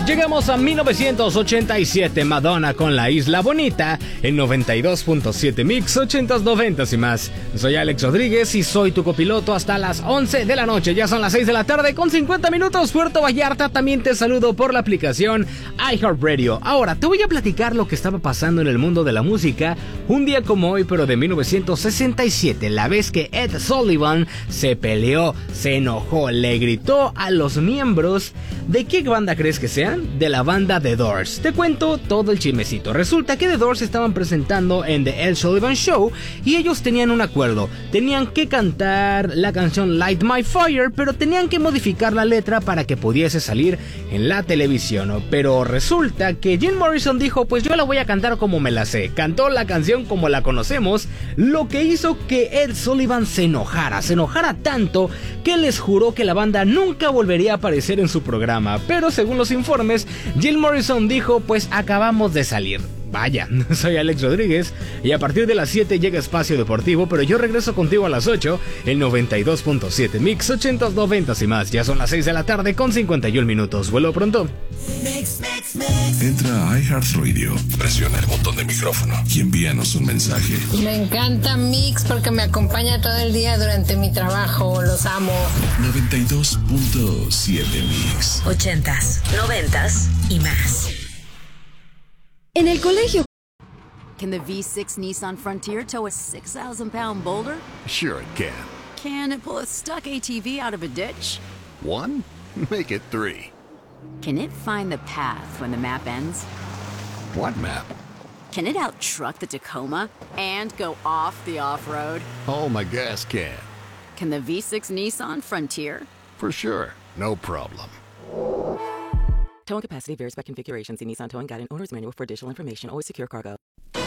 Llegamos a 1987, Madonna con La Isla Bonita en 92.7 Mix 80s, 90s y más. Soy Alex Rodríguez y soy tu copiloto hasta las 11 de la noche. Ya son las 6 de la tarde con 50 minutos. Puerto Vallarta, también te saludo por la aplicación iHeartRadio. Ahora, te voy a platicar lo que estaba pasando en el mundo de la música un día como hoy, pero de 1967, la vez que Ed Sullivan se peleó, se enojó, le gritó a los miembros. ¿De qué banda crees que sean? De la banda The Doors. Te cuento todo el chismecito. Resulta que The Doors estaban presentando en The Ed Sullivan Show y ellos tenían un acuerdo. Tenían que cantar la canción Light My Fire, pero tenían que modificar la letra para que pudiese salir en la televisión. Pero resulta que Jim Morrison dijo, pues yo la voy a cantar como me la sé. Cantó la canción como la conocemos, lo que hizo que Ed Sullivan se enojara tanto que les juró que la banda nunca volvería a aparecer en su programa. Pero según los informes, Jim Morrison dijo, pues acabamos de salir. Vaya, soy Alex Rodríguez y a partir de las 7 llega Espacio Deportivo, pero yo regreso contigo a las 8 en 92.7 Mix 80s, 90s y más. Ya son las 6 de la tarde con 51 minutos. Vuelvo pronto. Entra a iHeartRadio, presiona el botón de micrófono y envíanos un mensaje. Me encanta Mix porque me acompaña todo el día durante mi trabajo. Los amo. 92.7 Mix 80s, 90s y más. En el colegio. Can the V6 Nissan Frontier tow a 6,000-pound boulder? Sure it can. Can it pull a stuck ATV out of a ditch? 1? Make it 3. Can it find the path when the map ends? What map? Can it out-truck the Tacoma and go off the off-road? Oh, my gas can. Can the V6 Nissan Frontier? For sure. No problem. Towing capacity varies by configuration. See Nissan Towing Guide and Owner's Manual for additional information. Always secure cargo.